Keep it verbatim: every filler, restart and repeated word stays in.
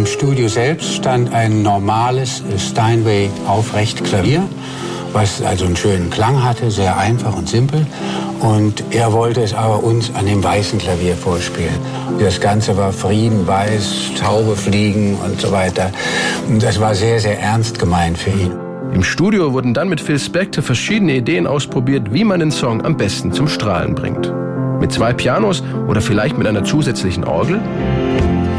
Im Studio selbst stand ein normales Steinway-Aufrechtklavier, was also einen schönen Klang hatte, sehr einfach und simpel. Und er wollte es aber uns an dem weißen Klavier vorspielen. Das Ganze war Frieden, Weiß, Taube fliegen und so weiter. Und das war sehr, sehr ernst gemeint für ihn. Im Studio wurden dann mit Phil Spector verschiedene Ideen ausprobiert, wie man den Song am besten zum Strahlen bringt. Mit zwei Pianos oder vielleicht mit einer zusätzlichen Orgel?